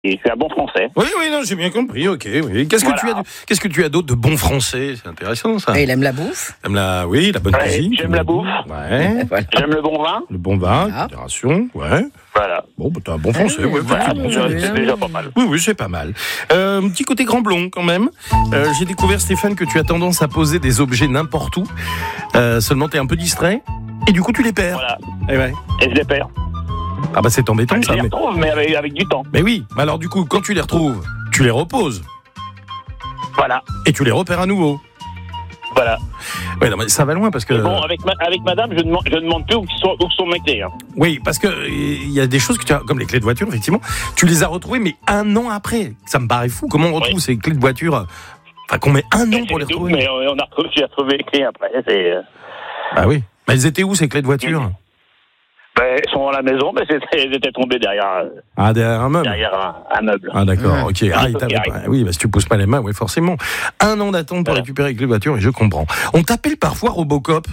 et je suis un bon français. Oui, non, j'ai bien compris, ok. Oui. Qu'est-ce que tu as d'autre de bon français? C'est intéressant, ça. Et il aime la bouffe. La bonne cuisine. J'aime la bouffe. Ouais. Voilà. J'aime le bon vin. Le bon vin, Voilà. modération, ouais. Voilà. Bon, t'as un bon français, ouais. Voilà, effectivement. c'est déjà pas mal. Oui, c'est pas mal. Petit côté grand blond, quand même. J'ai découvert, Stéphane, que tu as tendance à poser des objets n'importe où. Seulement, t'es un peu distrait. Et du coup, tu les perds. Voilà. Eh ouais. Et je les perds. Ah bah, c'est embêtant, Je ça. les retrouve, mais avec du temps. Mais oui, mais alors du coup, quand tu les retrouves, tu les reposes. Voilà. Et tu les repères à nouveau. Voilà. Ouais, non, mais ça va loin parce que... Mais bon, avec madame, je ne demande plus où sont mes clés. Hein. Oui, parce que il y a des choses que tu as, comme les clés de voiture, effectivement, tu les as retrouvées, mais 1 an après. Ça me paraît fou. Comment on retrouve ces clés de voiture, enfin, qu'on met 1 an pour les retrouver? Mais j'ai retrouvé les clés après. Ah oui. Mais elles étaient où, ces clés de voiture? Elles sont à la maison, mais elles étaient tombées derrière un meuble. Derrière un meuble. Ah d'accord, ok. Oui, si tu pousses pas les mains, oui, forcément. 1 an d'attente pour récupérer les clés de voiture, et je comprends. On t'appelle parfois Robocop.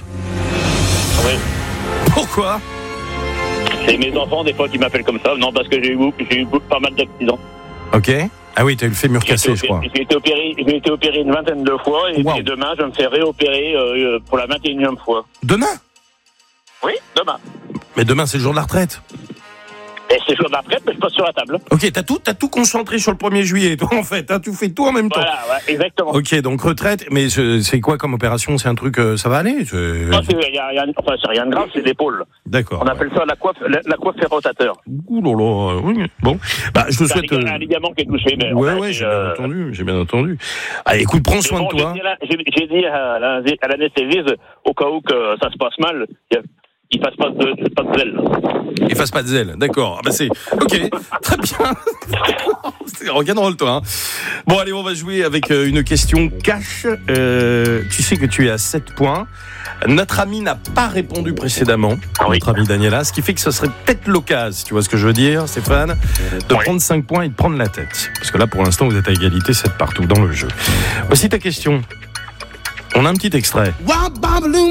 Oui. Pourquoi? C'est mes enfants, des fois, qui m'appellent comme ça. Non, parce que j'ai eu pas mal d'accidents. Ok. Ah oui, t'as eu le fémur cassé, je crois. J'ai été opéré une vingtaine de fois, et demain, je me fais réopérer pour la 21e fois. Demain? Oui, demain. Mais demain, c'est le jour de la retraite. Et c'est le jour de la retraite, mais je passe sur la table. Ok, t'as tout concentré sur le 1er juillet, toi, en fait. Tu fais tout en même temps. Voilà, ouais, exactement. Ok, donc retraite, mais c'est quoi comme opération? C'est un truc, ça va aller? Non, c'est rien de grave, c'est l'épaule. D'accord. On appelle ça la coiffe rotateur. Ouh là là, oui. Bon, bah, je te souhaite... un ligament qui est touché. Mais ouais, j'ai bien entendu. Allez, écoute, prends soin de toi. J'ai dit à l'anesthésiste, au cas où que ça se passe mal, il fasse pas de zèle. Il fasse pas de zèle, d'accord. Ah bah c'est ok, très bien. C'est rock'n'roll, toi. Hein. Bon, allez, on va jouer avec une question cash. Tu sais que tu es à 7 points. Notre ami n'a pas répondu précédemment, notre ami Daniela, ce qui fait que ce serait peut-être l'occasion, tu vois ce que je veux dire, Stéphane, de prendre 5 points et de prendre la tête. Parce que là, pour l'instant, vous êtes à égalité, 7 partout dans le jeu. Voici ta question. On a un petit extrait.